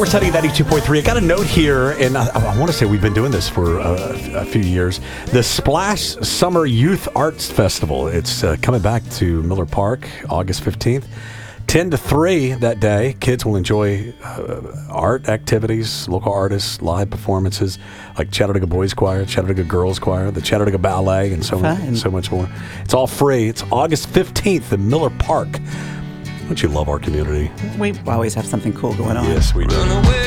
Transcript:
We're studying 92.3. I got a note here, and I want to say we've been doing this for a few years. The Splash Summer Youth Arts Festival. It's coming back to Miller Park, August 15th. 10 to 3 that day. Kids will enjoy art activities, local artists, live performances like Chattanooga Boys Choir, Chattanooga Girls Choir, the Chattanooga Ballet, and so much more. It's all free. It's August 15th in Miller Park. Don't you love our community? We always have something cool going on. Yes, we do.